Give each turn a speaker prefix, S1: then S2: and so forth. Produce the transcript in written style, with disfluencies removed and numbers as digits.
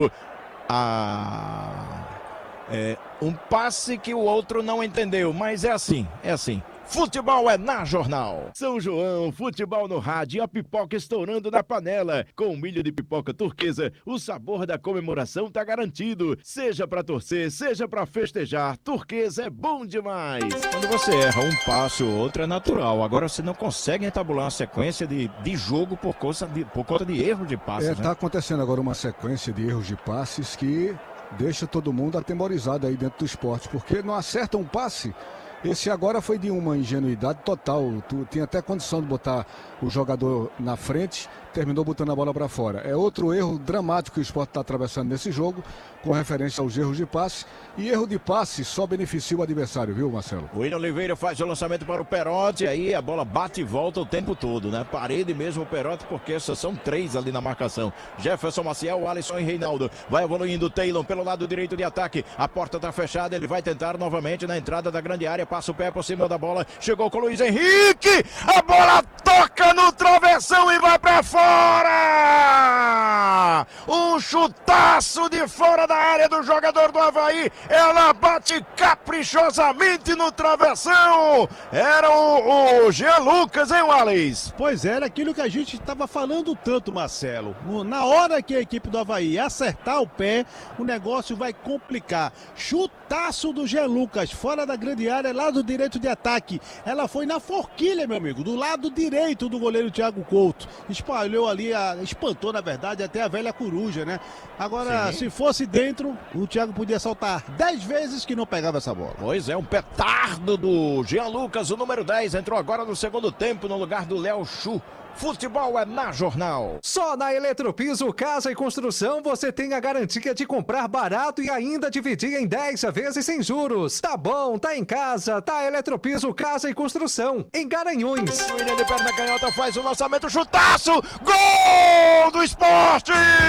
S1: Um passe que o outro não entendeu, mas é assim. Futebol é na Jornal. São João, futebol no rádio e a pipoca estourando na panela. Com milho de pipoca turquesa, o sabor da comemoração tá garantido. Seja pra torcer, seja pra festejar, turquesa é bom demais. Quando você erra um passe ou outro é natural. Agora você não consegue entabular uma sequência de jogo por conta de erro de passes.
S2: Tá acontecendo agora uma sequência de erros de passes que deixa todo mundo atemorizado aí dentro do esporte, porque não acerta um passe. Esse agora foi de uma ingenuidade total. Tu tinha até condição de botar o jogador na frente, terminou botando a bola para fora. É outro erro dramático que o esporte está atravessando nesse jogo, com referência aos erros de passe. E erro de passe só beneficia o adversário, viu, Marcelo?
S1: O William Oliveira faz o lançamento para o Perotti, aí a bola bate e volta o tempo todo, né? Parede mesmo o Perotti, porque são 3 ali na marcação. Jefferson Maciel, Alisson e Reinaldo. Vai evoluindo o Taylor pelo lado direito de ataque. A porta está fechada, ele vai tentar novamente na entrada da grande área. Passa o pé por cima da bola. Chegou com o Luiz Henrique. A bola toca no travessão e vai para fora. Um chutaço de fora da área do jogador do Avaí. Ela bate caprichosamente no travessão. Era o Jean Lucas, hein, Wallace?
S3: Pois era aquilo que a gente estava falando tanto, Marcelo. Na hora que a equipe do Avaí acertar o pé, o negócio vai complicar. Chutaço do Jean Lucas, fora da grande área, lado direito de ataque. Ela foi na forquilha, meu amigo, do lado direito do goleiro Thiago Couto. Espalhou ali, espantou, na verdade, até a velha coruja, né? Agora, se fosse dentro, o Thiago podia saltar 10 vezes que não pegava essa bola.
S1: Pois é, um petardo do Jean Lucas, o número 10, entrou agora no segundo tempo no lugar do Léo Chu. Futebol é na Jornal.
S4: Só na Eletropiso Casa e Construção você tem a garantia de comprar barato e ainda dividir em 10 vezes sem juros. Tá bom, tá em casa, tá Eletropiso Casa e Construção, em Garanhuns.
S1: O William de perna canhota faz o lançamento, chutaço, gol do Esporte!